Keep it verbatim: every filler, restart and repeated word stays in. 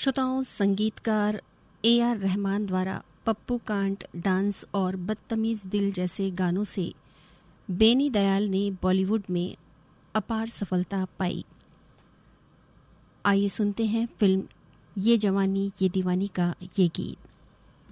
श्रोताओं, संगीतकार A R Rahman द्वारा पप्पू कांट, डांस और बदतमीज दिल जैसे गानों से बेनी दयाल ने बॉलीवुड में अपार सफलता पाई। आइए सुनते हैं फिल्म ये जवानी ये दीवानी का ये गीत।